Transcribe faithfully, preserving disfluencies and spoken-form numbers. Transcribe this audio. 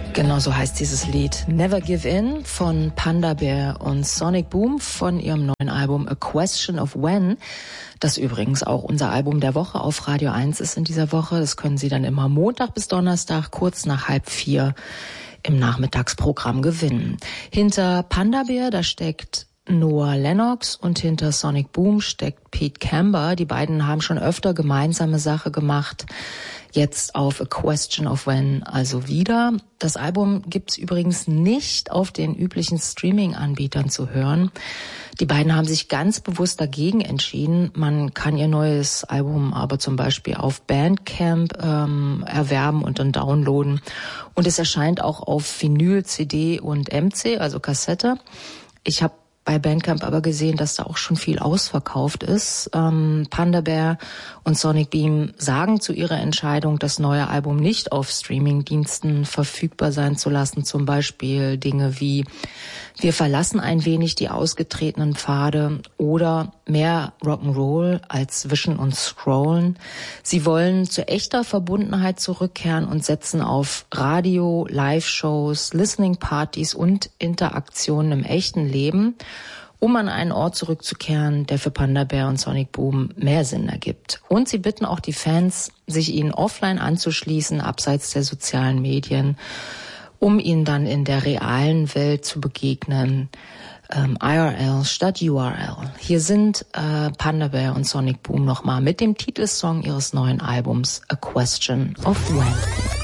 Genau so heißt dieses Lied. Never Give In von Panda Bear und Sonic Boom von ihrem neuen Album A Question of When, das übrigens auch unser Album der Woche auf Radio eins ist in dieser Woche. Das können Sie dann immer Montag bis Donnerstag kurz nach halb vier im Nachmittagsprogramm gewinnen. Hinter Panda Bear, da steckt Noah Lennox und hinter Sonic Boom steckt Pete Camber. Die beiden haben schon öfter gemeinsame Sache gemacht. Jetzt auf A Question of When also wieder. Das Album gibt's übrigens nicht auf den üblichen Streaming-Anbietern zu hören. Die beiden haben sich ganz bewusst dagegen entschieden. Man kann ihr neues Album aber zum Beispiel auf Bandcamp ähm, erwerben und dann downloaden. Und es erscheint auch auf Vinyl, C D und M C, also Kassette. Ich habe bei Bandcamp aber gesehen, dass da auch schon viel ausverkauft ist. Ähm, Panda Bear und Sonic Boom sagen zu ihrer Entscheidung, das neue Album nicht auf Streamingdiensten verfügbar sein zu lassen. Zum Beispiel Dinge wie wir verlassen ein wenig die ausgetretenen Pfade oder mehr Rock'n'Roll als Wischen und Scrollen. Sie wollen zu echter Verbundenheit zurückkehren und setzen auf Radio, Live-Shows, Listening-Partys und Interaktionen im echten Leben, um an einen Ort zurückzukehren, der für Panda Bear und Sonic Boom mehr Sinn ergibt. Und sie bitten auch die Fans, sich ihnen offline anzuschließen, abseits der sozialen Medien, um ihnen dann in der realen Welt zu begegnen. Ähm, I R L statt U R L. Hier sind äh, Panda Bear und Sonic Boom nochmal mit dem Titelsong ihres neuen Albums A Question of When.